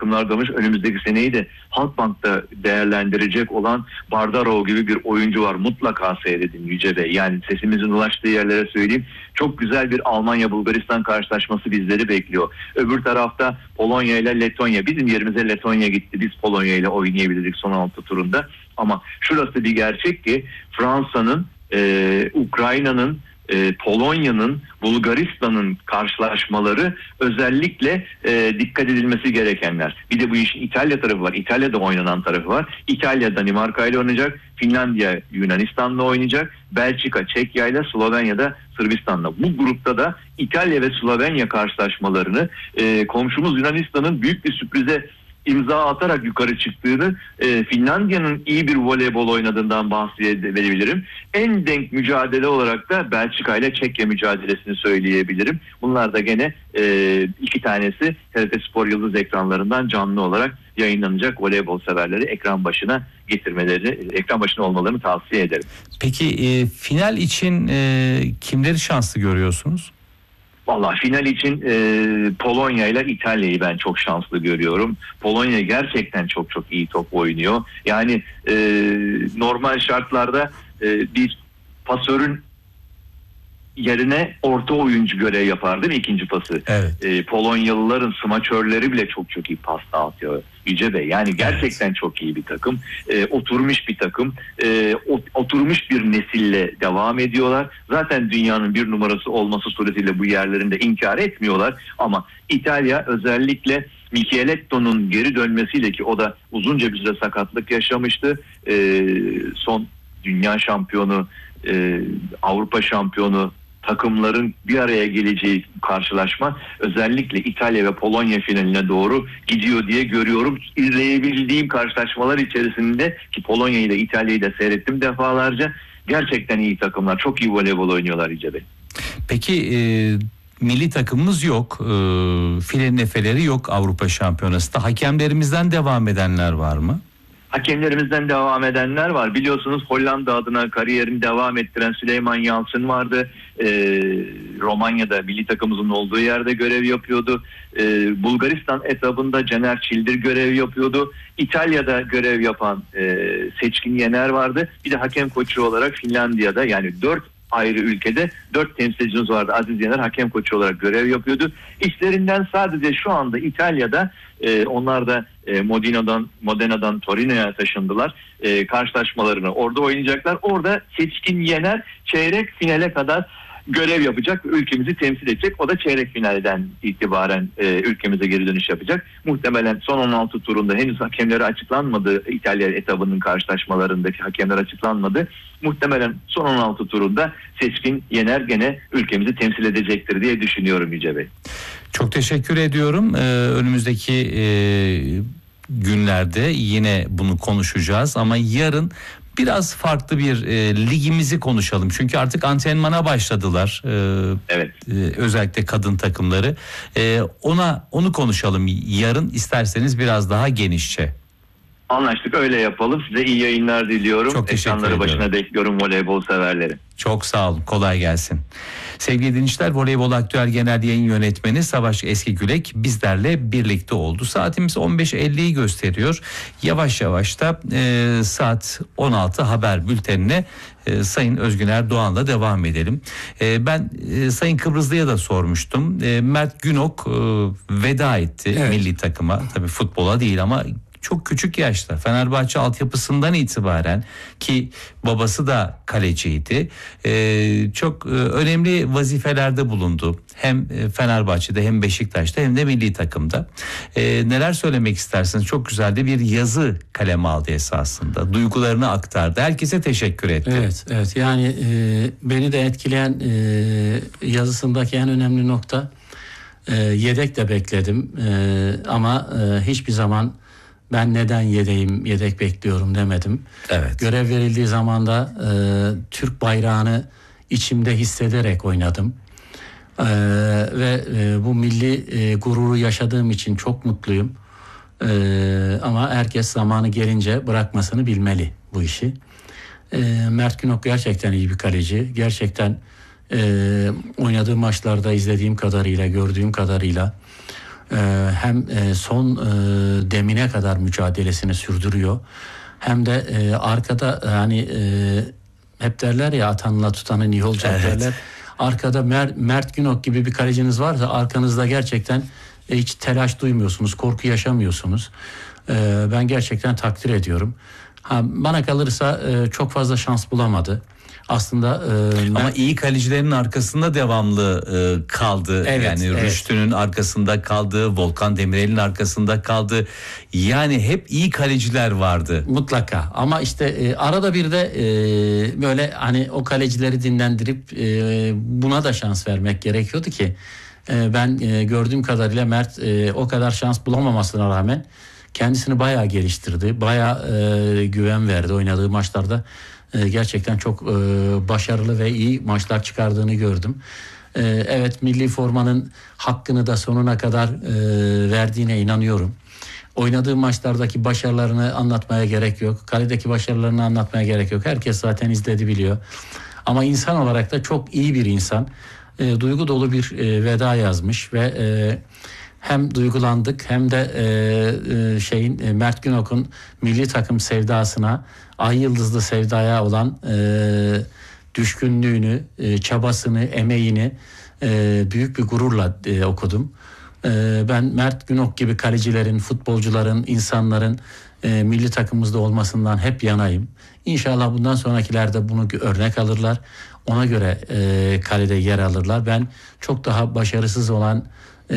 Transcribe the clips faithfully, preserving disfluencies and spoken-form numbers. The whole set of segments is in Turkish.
takımlardaymış. Önümüzdeki seneyi de Halkbank'ta değerlendirecek olan Bardarov gibi bir oyuncu var. Mutlaka seyredin Yüce Bey. Yani sesimizin ulaştığı yerlere söyleyeyim. Çok güzel bir Almanya-Bulgaristan karşılaşması bizleri bekliyor. Öbür tarafta Polonya ile Letonya. Bizim yerimize Letonya gitti. Biz Polonya ile oynayabilirdik son altı turunda. Ama şurası bir gerçek ki Fransa'nın, e, Ukrayna'nın, e, Polonya'nın, Bulgaristan'ın karşılaşmaları özellikle e, dikkat edilmesi gerekenler. Bir de bu işin İtalya tarafı var. İtalya'da oynanan tarafı var. İtalya Danimarka ile oynayacak. Finlandiya Yunanistan'la oynayacak. Belçika Çekya ile, Slovenya'da Sırbistan'la. Bu grupta da İtalya ve Slovenya karşılaşmalarını e, komşumuz Yunanistan'ın büyük bir sürprize imza atarak yukarı çıktığını, e, Finlandiya'nın iyi bir voleybol oynadığından bahsedebilirim. En denk mücadele olarak da Belçika ile Çekya mücadelesini söyleyebilirim. Bunlar da gene e, iki tanesi T R T Spor Yıldız ekranlarından canlı olarak yayınlanacak. Voleybol severleri ekran başına getirmeleri, ekran başına olmalarını tavsiye ederim. Peki e, final için e, kimleri şanslı görüyorsunuz? Vallahi final için e, Polonya ile İtalya'yı ben çok şanslı görüyorum. Polonya gerçekten çok çok iyi top oynuyor. Yani e, normal şartlarda e, bir pasörün yerine orta oyuncu görev yapar değil mi ikinci pası? Evet. E, Polonyalıların smaçörleri bile çok çok iyi pas dağıtıyor Yüce Bey. Yani gerçekten evet. Çok iyi bir takım. E, oturmuş bir takım. E, oturmuş bir nesille devam ediyorlar. Zaten dünyanın bir numarası olması suretiyle bu yerlerinde inkar etmiyorlar. Ama İtalya özellikle Micheletto'nun geri dönmesiyle, ki o da uzunca bir süre sakatlık yaşamıştı. E, son dünya şampiyonu, e, Avrupa şampiyonu takımların bir araya geleceği karşılaşma özellikle İtalya ve Polonya finaline doğru gidiyor diye görüyorum. İzleyebildiğim karşılaşmalar içerisinde, ki Polonya ile İtalya'yı da seyrettim defalarca, gerçekten iyi takımlar. Çok iyi voleybol oynuyorlar İce Bey. Peki e, milli takımımız yok. E, filenin efeleri yok Avrupa Şampiyonası'nda. Hakemlerimizden devam edenler var mı? Hakemlerimizden devam edenler var. Biliyorsunuz Hollanda adına kariyerini devam ettiren Süleyman Yalçın vardı. Ee, Romanya'da milli takımımızın olduğu yerde görev yapıyordu. Ee, Bulgaristan etabında Caner Çildir görev yapıyordu. İtalya'da görev yapan e, Seçkin Yener vardı. Bir de hakem koçu olarak Finlandiya'da, yani dört ayrı ülkede dört temsilcimiz vardı. Aziz Yener hakem koçu olarak görev yapıyordu. İşlerinden sadece şu anda İtalya'da e, onlar da e, Modena'dan, Modena'dan Torino'ya taşındılar. E, karşılaşmalarını orada oynayacaklar. Orada Seçkin Yener çeyrek finale kadar görev yapacak ve ülkemizi temsil edecek. O da çeyrek finalden itibaren e, ülkemize geri dönüş yapacak. Muhtemelen son on altı turunda henüz hakemleri açıklanmadı. İtalya etabının karşılaşmalarındaki hakemler açıklanmadı. Muhtemelen son on altı turunda Seçkin Yener gene ülkemizi temsil edecektir diye düşünüyorum Yüce Bey. Çok teşekkür ediyorum. Ee, önümüzdeki e, günlerde yine bunu konuşacağız ama yarın biraz farklı bir e, ligimizi konuşalım. Çünkü artık antrenmana başladılar. E, evet. E, özellikle kadın takımları. E, ona onu konuşalım yarın, isterseniz biraz daha genişçe. Anlaştık, öyle yapalım. Size iyi yayınlar diliyorum. Çok teşekkür Ekranları ediyorum. başına bekliyorum voleybol severleri. Çok sağ olun. Kolay gelsin. Sevgili dinleyiciler, Voleybol Aktüel Genel Yayın Yönetmeni Savaş Eskigülek bizlerle birlikte oldu. Saatimiz on beş elliyi gösteriyor. Yavaş yavaş da e, saat on altı haber bültenine e, Sayın Özgüner Doğan'la devam edelim. E, ben e, Sayın Kıbrıslı'ya da sormuştum. E, Mert Günok e, veda etti evet. milli takıma. Tabii futbola değil ama çok küçük yaşta Fenerbahçe altyapısından itibaren, ki babası da kaleciydi, ee, çok e, önemli vazifelerde bulundu. Hem Fenerbahçe'de hem Beşiktaş'ta hem de milli takımda. Ee, neler söylemek istersiniz? Çok güzel de bir yazı kaleme aldı esasında. Duygularını aktardı. Herkese teşekkür etti. Evet, evet. Yani e, beni de etkileyen e, yazısındaki en önemli nokta, e, yedek de bekledim e, ama e, hiçbir zaman ben neden yedeğim, yedek bekliyorum demedim. Evet. Görev verildiği zaman da e, Türk bayrağını içimde hissederek oynadım. E, ve e, bu milli e, gururu yaşadığım için çok mutluyum. E, ama herkes zamanı gelince bırakmasını bilmeli bu işi. E, Mert Günok gerçekten iyi bir kaleci. Gerçekten e, oynadığı maçlarda izlediğim kadarıyla, gördüğüm kadarıyla hem son demine kadar mücadelesini sürdürüyor. Hem de arkada hani hep derler ya, atanla tutanın iyi olacak evet. derler. Arkada Mer- Mert Günok gibi bir kaleciniz varsa arkanızda gerçekten hiç telaş duymuyorsunuz, korku yaşamıyorsunuz. Ben gerçekten takdir ediyorum. Ha, bana kalırsa çok fazla şans bulamadı. Aslında e, ama ben... iyi kalecilerin arkasında devamlı e, kaldı. Evet, yani evet. Rüştü'nün arkasında kaldı, Volkan Demirel'in arkasında kaldı. Yani hep iyi kaleciler vardı. Mutlaka. Ama işte e, arada bir de e, böyle hani o kalecileri dinlendirip e, buna da şans vermek gerekiyordu ki e, ben e, gördüğüm kadarıyla Mert e, o kadar şans bulamamasına rağmen kendisini bayağı geliştirdi. Bayağı e, güven verdi oynadığı maçlarda. Gerçekten çok başarılı ve iyi maçlar çıkardığını gördüm. Evet, milli formanın hakkını da sonuna kadar verdiğine inanıyorum. Oynadığı maçlardaki başarılarını anlatmaya gerek yok. Kaledeki başarılarını anlatmaya gerek yok. Herkes zaten izledi, biliyor. Ama insan olarak da çok iyi bir insan. Duygu dolu bir veda yazmış ve hem duygulandık hem de şeyin Mert Günok'un milli takım sevdasına, ay yıldızlı sevdaya olan e, düşkünlüğünü, e, çabasını, emeğini e, büyük bir gururla e, okudum. E, ben Mert Günok gibi kalecilerin, futbolcuların, insanların e, milli takımımızda olmasından hep yanayım. İnşallah bundan sonrakiler de bunu örnek alırlar. Ona göre e, kalede yer alırlar. Ben çok daha başarısız olan, e,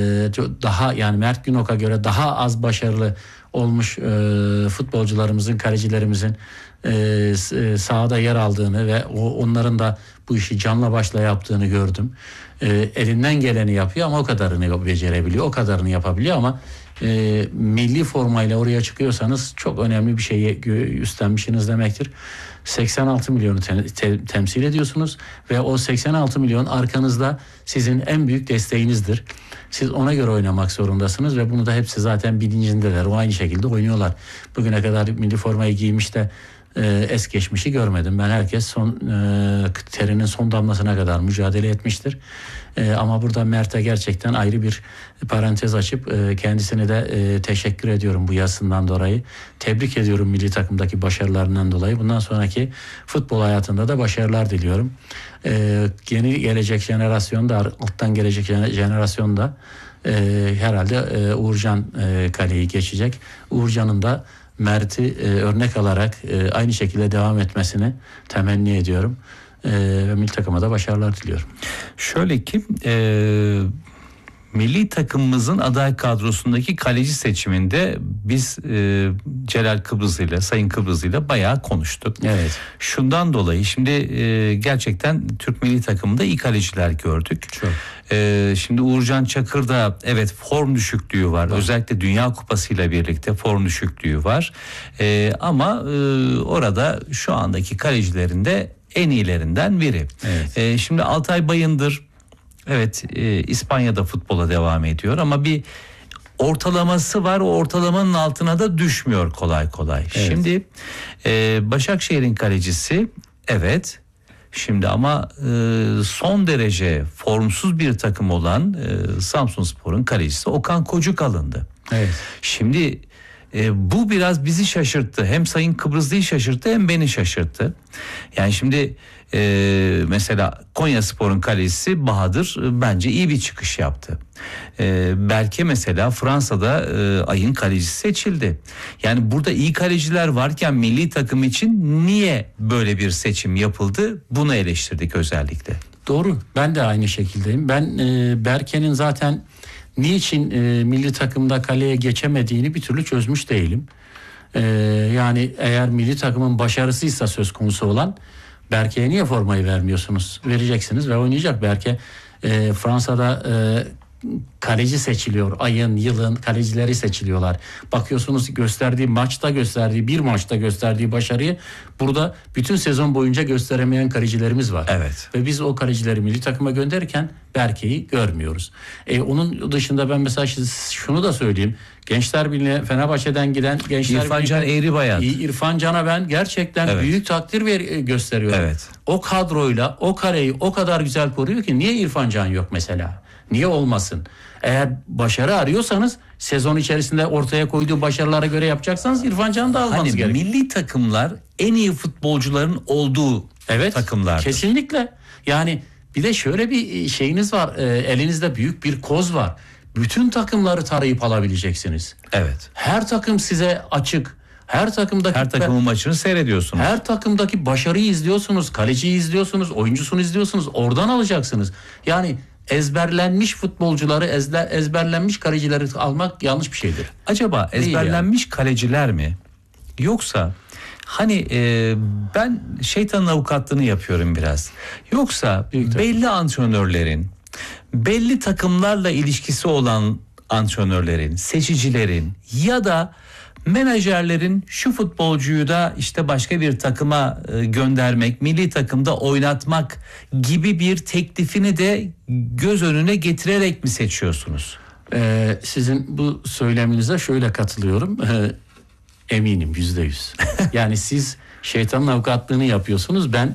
daha yani Mert Günok'a göre daha az başarılı olmuş e, futbolcularımızın, kalecilerimizin e, sahada yer aldığını ve o, onların da bu işi canla başla yaptığını gördüm. E, elinden geleni yapıyor ama o kadarını becerebiliyor, o kadarını yapabiliyor ama e, milli formayla oraya çıkıyorsanız çok önemli bir şeyi üstlenmişsiniz demektir. seksen altı milyonu te- te- temsil ediyorsunuz ve o seksen altı milyon arkanızda sizin en büyük desteğinizdir. Siz ona göre oynamak zorundasınız ve bunu da hepsi zaten bilincindeler. O aynı şekilde oynuyorlar. Bugüne kadar milli formayı giymiş de e, es geçmişi görmedim. Ben herkes son e, terinin son damlasına kadar mücadele etmiştir. E, ama burada Mert'e gerçekten ayrı bir parantez açıp e, kendisine de e, teşekkür ediyorum bu yazısından dolayı. Tebrik ediyorum milli takımdaki başarılarından dolayı. Bundan sonraki futbol hayatında da başarılar diliyorum. E, yeni gelecek jenerasyon da, alttan gelecek jenerasyon da e, herhalde e, Uğurcan e, kaleyi geçecek. Uğurcan'ın da Mert'i e, örnek alarak e, aynı şekilde devam etmesini temenni ediyorum. E, ve milli takıma da başarılar diliyorum. Şöyle ki e, milli takımımızın aday kadrosundaki kaleci seçiminde biz e, Celal Kıbrıslı ile Sayın Kıbrıslı ile bayağı konuştuk. Evet. Şundan dolayı şimdi e, gerçekten Türk milli takımında iyi kaleciler gördük. Çok. E, şimdi Uğurcan Çakır'da evet form düşüklüğü var. var. Özellikle Dünya Kupası ile birlikte form düşüklüğü var. E, ama e, orada şu andaki kalecilerin de en iyilerinden biri. Evet. E, şimdi Altay Bayındır evet e, İspanya'da futbola devam ediyor ama bir ortalaması var. O ortalamanın altına da düşmüyor kolay kolay. Evet. Şimdi e, Başakşehir'in kalecisi evet. Şimdi ama e, son derece formsuz bir takım olan e, Samsunspor'un kalecisi Okan Kocuk alındı. Evet. Şimdi e, bu biraz bizi şaşırttı. Hem Sayın Kıbrıslı'yı şaşırttı hem beni şaşırttı. Yani şimdi e, mesela Konyaspor'un kalecisi Bahadır e, bence iyi bir çıkış yaptı. E, Berke mesela Fransa'da e, ayın kalecisi seçildi. Yani burada iyi kaleciler varken milli takım için niye böyle bir seçim yapıldı? Bunu eleştirdik özellikle. Doğru. Ben de aynı şekildeyim. Ben e, Berke'nin zaten niçin e, milli takımda kaleye geçemediğini bir türlü çözmüş değilim. E, yani eğer milli takımın başarısıysa söz konusu olan, Berke'ye niye formayı vermiyorsunuz? Vereceksiniz ve oynayacak. Berke e, Fransa'da e, kaleci seçiliyor. Ayın, yılın kalecileri seçiliyorlar. Bakıyorsunuz gösterdiği maçta gösterdiği bir maçta gösterdiği başarıyı burada bütün sezon boyunca gösteremeyen kalecilerimiz var. Evet. Ve biz o kalecileri milli takıma gönderirken Berke'yi görmüyoruz. E, onun dışında ben mesela şunu da söyleyeyim. Gençler Birliği'ne Fenerbahçe'den giden Gençler İrfan Can Eğribayat. İrfan Can'a ben gerçekten evet. büyük takdir ver, gösteriyorum. Evet. O kadroyla o kareyi o kadar güzel koruyor ki niye İrfan Can yok mesela? Niye olmasın? Eğer başarı arıyorsanız sezon içerisinde ortaya koyduğu başarılara göre yapacaksanız İrfan Can'ı da almanız Hani gerekiyor. milli takımlar en iyi futbolcuların olduğu Evet, takımlardır. kesinlikle. Yani bir de şöyle bir şeyiniz var. E, elinizde büyük bir koz var. Bütün takımları tarayıp alabileceksiniz. Evet. Her takım size açık. Her takımdaki Her takımın maçını seyrediyorsunuz. her takımdaki başarıyı izliyorsunuz, kaleciyi izliyorsunuz, oyuncusunu izliyorsunuz. Oradan alacaksınız. Yani ezberlenmiş futbolcuları, ezber, ezberlenmiş kalecileri almak yanlış bir şeydir. Acaba Değil ezberlenmiş kaleciler mi? Yoksa hani e, ben şeytanın avukatlığını yapıyorum biraz. Yoksa Büyük belli antrenörlerin, belli takımlarla ilişkisi olan antrenörlerin, seçicilerin ya da menajerlerin şu futbolcuyu da işte başka bir takıma e, göndermek, milli takımda oynatmak gibi bir teklifini de göz önüne getirerek mi seçiyorsunuz? Ee, sizin bu söyleminize şöyle katılıyorum. Ee, eminim yüzde yüz. Yani siz şeytanın avukatlığını yapıyorsunuz. Ben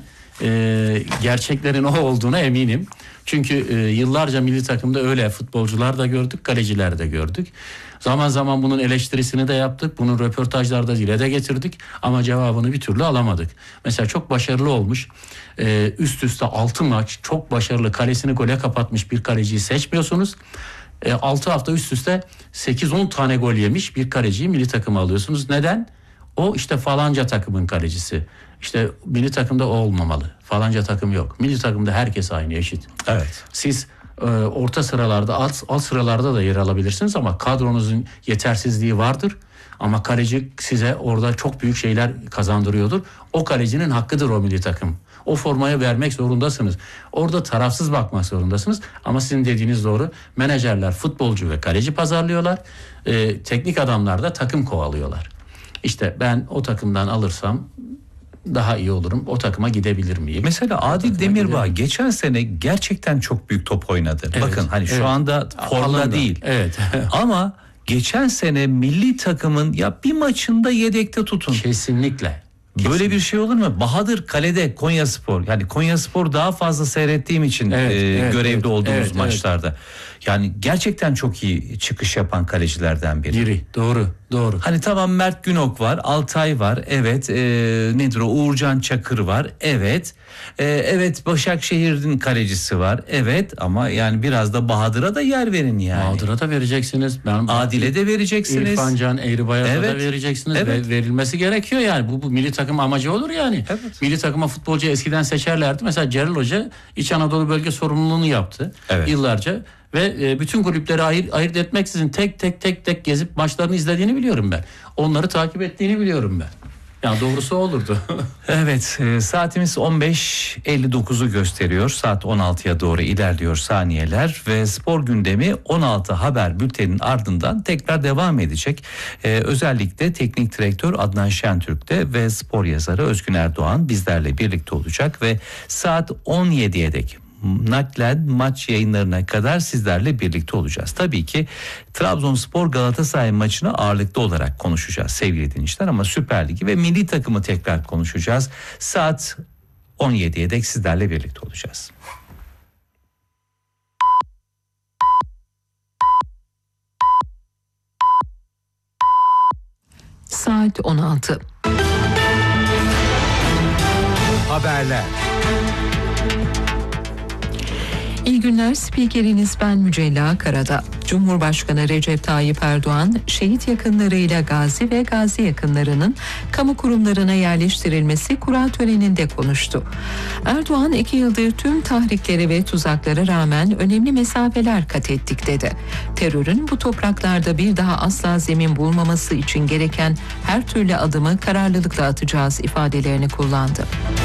e, gerçeklerin o olduğuna eminim. Çünkü e, yıllarca milli takımda öyle futbolcular da gördük, kaleciler de gördük. Zaman zaman bunun eleştirisini de yaptık. Bunun röportajlarda dile de getirdik. Ama cevabını bir türlü alamadık. Mesela çok başarılı olmuş. E, üst üste altı maç çok başarılı, kalesini gole kapatmış bir kaleciyi seçmiyorsunuz. E, altı hafta üst üste sekiz on tane gol yemiş bir kaleciyi milli takıma alıyorsunuz. Neden? O işte falanca takımın kalecisi. İşte milli takımda o olmamalı. Falanca takım yok. Milli takımda herkes aynı, eşit. Evet. Siz e, orta sıralarda, alt, alt sıralarda da yer alabilirsiniz ama kadronuzun yetersizliği vardır. Ama kaleci size orada çok büyük şeyler kazandırıyordur. O kalecinin hakkıdır o milli takım. O formayı vermek zorundasınız. Orada tarafsız bakmak zorundasınız. Ama sizin dediğiniz doğru. Menajerler futbolcu ve kaleci pazarlıyorlar. E, teknik adamlar da takım kovalıyorlar. İşte ben o takımdan alırsam daha iyi olurum. O takıma gidebilir miyim? Mesela O Adil takıma Demirbağ giderim. geçen sene gerçekten çok büyük top oynadı. Evet, Bakın hani şu evet. anda formda Alanda. değil. Evet. Ama geçen sene milli takımın ya bir maçında yedekte tutun. Kesinlikle. Böyle bir şey olur mu? Bahadır kalede Konyaspor. Yani Konyaspor daha fazla seyrettiğim için Evet, e, evet, görevde evet, olduğumuz evet, maçlarda. Yani gerçekten çok iyi çıkış yapan kalecilerden biri. Biri. Doğru. Doğru. Hani tamam Mert Günok var, Altay var, evet, e, nedir o, Uğurcan Çakır var, evet, e, evet Başakşehir'in kalecisi var, evet, ama yani biraz da Bahadır'a da yer verin yani. Bahadır'a da vereceksiniz. Ben Adil'e de vereceksiniz. İrfan Can Eğribayat'a Evet. da vereceksiniz. Evet. Ve verilmesi gerekiyor yani. Bu, bu milli takım amacı olur yani. Evet. Milli takıma futbolcu eskiden seçerlerdi. Mesela Celal Hoca İç Anadolu bölge sorumluluğunu yaptı. Evet. Yıllarca. Ve e, bütün kulüpleri ayırt, ayırt etmeksizin tek tek tek tek gezip maçlarını izlediğini biliyorum ben. Onları takip ettiğini biliyorum ben. Yani doğrusu olurdu. Evet, e, saatimiz on beş elli dokuzu gösteriyor. Saat on altıya doğru ilerliyor saniyeler ve spor gündemi on altı haber bülteninin ardından tekrar devam edecek. E, özellikle teknik direktör Adnan Şentürk'te ve spor yazarı Özgün Erdoğan bizlerle birlikte olacak ve saat on yediye dek naklen maç yayınlarına kadar sizlerle birlikte olacağız. Tabii ki Trabzonspor Galatasaray maçını ağırlıklı olarak konuşacağız sevgili dinleyiciler, ama Süper Ligi ve milli takımı tekrar konuşacağız. Saat on yediye dek sizlerle birlikte olacağız. Saat on altı. Haberler. İyi günler, spikeriniz ben Mücella Karada. Cumhurbaşkanı Recep Tayyip Erdoğan, şehit yakınlarıyla gazi ve gazi yakınlarının kamu kurumlarına yerleştirilmesi kura töreninde konuştu. Erdoğan, iki yıldır tüm tahriklere ve tuzaklara rağmen önemli mesafeler kat ettik dedi. Terörün bu topraklarda bir daha asla zemin bulmaması için gereken her türlü adımı kararlılıkla atacağız ifadelerini kullandı.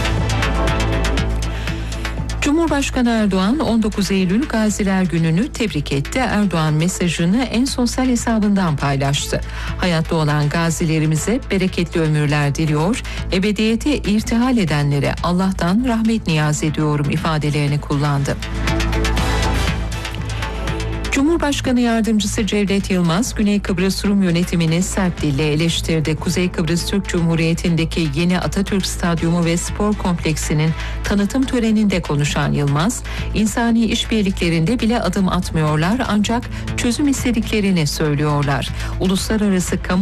Cumhurbaşkanı Erdoğan on dokuz Eylül Gaziler Günü'nü tebrik etti. Erdoğan mesajını en sosyal hesabından paylaştı. Hayatta olan gazilerimize bereketli ömürler diliyor, ebediyete irtihal edenlere Allah'tan rahmet niyaz ediyorum ifadelerini kullandı. Cumhurbaşkanı Yardımcısı Cevdet Yılmaz, Güney Kıbrıs Rum yönetimini sert dille eleştirdi. Kuzey Kıbrıs Türk Cumhuriyeti'ndeki yeni Atatürk Stadyumu ve spor kompleksinin tanıtım töreninde konuşan Yılmaz, insani işbirliklerinde bile adım atmıyorlar ancak çözüm istediklerini söylüyorlar. Uluslararası kamu